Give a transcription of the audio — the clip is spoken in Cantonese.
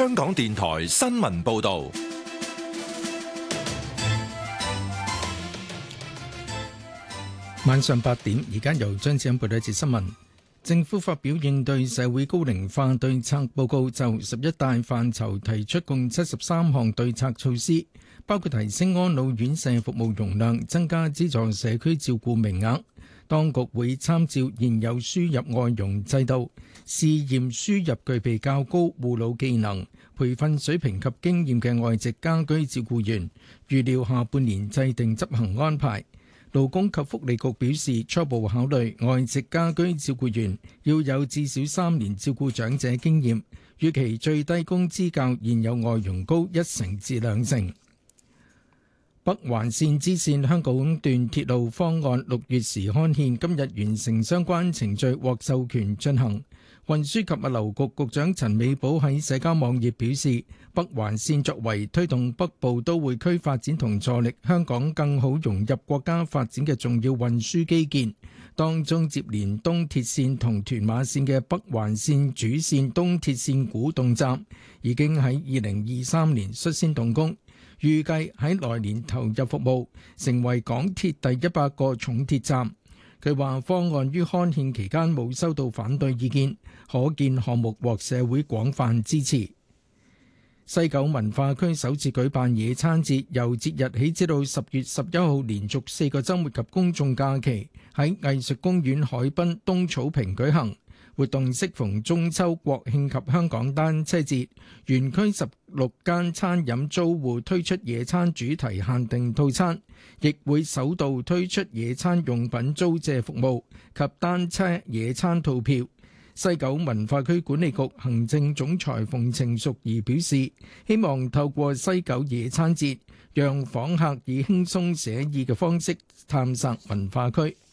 香港電台新聞報道。 晚上8點，而家由張子欣報道一節新聞。政府發表應對社會高齡化對策報告，就11大範疇提出共73項對策措施，包括提升安老院舍服務容量、增加資助社區照顧名額。當局會參照現有輸入外傭制度，試驗輸入具備較高護老技能、培訓水平及經驗嘅外籍家居照顧員，預料下半年制定執行安排。勞工及福利局表示，初步考慮外籍家居照顧員要有至少3年照顧長者經驗，預期最低工資較現有外傭高1成至2成。北環線支線香港段鐵路方案6月時刊憲，今日完成相關程序獲授權進行。運輸及物流局局長陳美寶喺社交網頁表示，北環線作為推動北部都會區發展同助力香港更好融入國家發展嘅重要運輸基建，當中接連東鐵線同屯馬線嘅北環線主線東鐵線古洞站已經喺2023年率先動工，預計喺來年投入服務，成為港鐵第100個重鐵站。佢話方案於刊憲期間冇收到反對意見，可見項目獲社會廣泛支持。西九文化區首次舉辦野餐節，由節日起至到10月11號連續4個週末及公眾假期，喺藝術公園海濱東草坪舉行。活動適逢中秋、國慶及香港單車節，園區16間餐飲租戶推出野餐主題限定套餐，亦會首度推出野餐用品租借服務及單車野餐套票。西九文化區管理局行政總裁馮程淑儀表示，希望透過西九野餐節，讓訪客以輕鬆寫意嘅方式探索文化區。